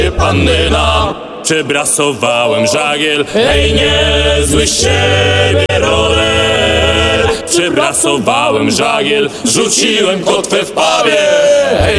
panny nam. Przebrasowałem żagiel, hej, niezły z siebie rower. Przebrasowałem żagiel, rzuciłem kotwę w pawie, hej,